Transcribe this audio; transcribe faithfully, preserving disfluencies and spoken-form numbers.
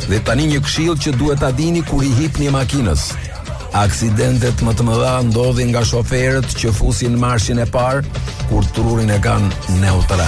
Dhe tani një këshill që duhet ta dini kur i hipni makinës. Aksidentet më të mëdha ndodhin nga shoferët që fusin marshin e parë kur trurin e kanë neutral.